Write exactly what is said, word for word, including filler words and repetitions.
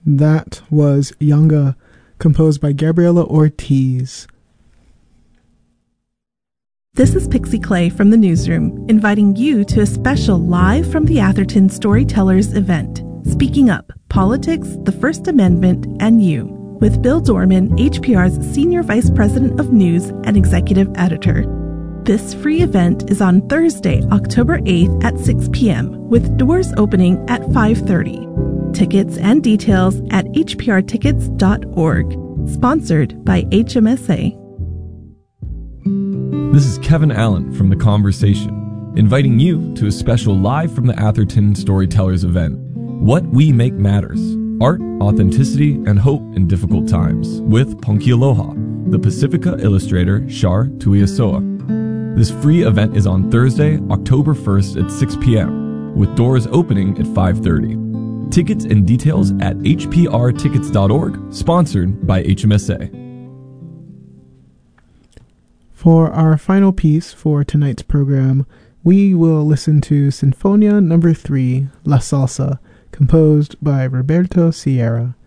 That was Yanga, composed by Gabriela Ortiz. This is Pixie Clay from the newsroom, inviting you to a special Live from the Atherton Storytellers event, Speaking Up, Politics, the First Amendment, and You, with Bill Dorman, H P R's Senior Vice President of News and Executive Editor. This free event is on Thursday, October eighth at six p.m., with doors opening at five thirty. Tickets and details at h p r tickets dot org. Sponsored by H M S A. This is Kevin Allen from The Conversation, inviting you to a special Live from the Atherton Storytellers event, What We Make Matters, Art, Authenticity, and Hope in Difficult Times, with Ponki Aloha, the Pacifica illustrator Shar Tuiasoa. This free event is on Thursday, October first at six p.m., with doors opening at five thirty. Tickets and details at h p r tickets dot org, sponsored by H M S A. For our final piece for tonight's program, we will listen to Sinfonia Number three, La Salsa, composed by Roberto Sierra.